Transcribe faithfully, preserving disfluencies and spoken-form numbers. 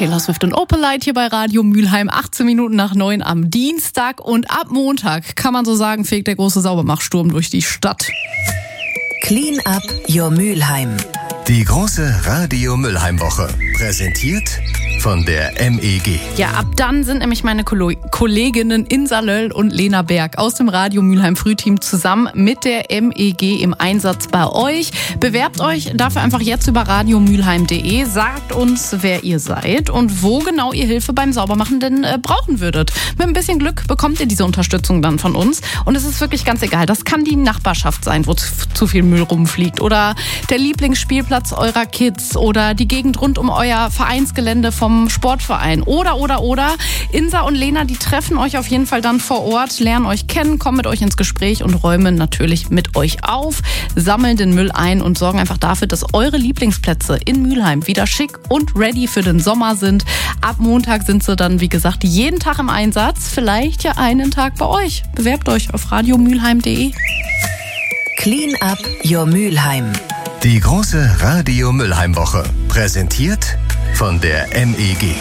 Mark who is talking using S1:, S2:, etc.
S1: Taylor Swift und Opalite hier bei Radio Mülheim, achtzehn Minuten nach neun am Dienstag. Und ab Montag, kann man so sagen, fegt der große Saubermachsturm durch die Stadt.
S2: Clean up your Mülheim.
S3: Die große Radio Mülheim Woche, präsentiert von der M E G.
S1: Ja, ab dann sind nämlich meine Kolo- Kolleginnen Insa Löll und Lena Berg aus dem Radio Mülheim Frühteam zusammen mit der M E G im Einsatz bei euch. Bewerbt euch dafür einfach jetzt über radio mülheim punkt de. Sagt uns, wer ihr seid und wo genau ihr Hilfe beim Saubermachen denn äh, brauchen würdet. Mit ein bisschen Glück bekommt ihr diese Unterstützung dann von uns. Und es ist wirklich ganz egal. Das kann die Nachbarschaft sein, wo zu, zu viel Müll rumfliegt. Oder der Lieblingsspielplatz eurer Kids. Oder die Gegend rund um euer Vereinsgelände vom Sportverein. Oder, oder, oder. Insa und Lena, die treffen euch auf jeden Fall dann vor Ort, lernen euch kennen, kommen mit euch ins Gespräch und räumen natürlich mit euch auf, sammeln den Müll ein und sorgen einfach dafür, dass eure Lieblingsplätze in Mülheim wieder schick und ready für den Sommer sind. Ab Montag sind sie dann, wie gesagt, jeden Tag im Einsatz. Vielleicht ja einen Tag bei euch. Bewerbt euch auf radio mülheim punkt de.
S2: Clean up your Mülheim.
S3: Die große Radio Mülheim Woche, präsentiert von der M E G.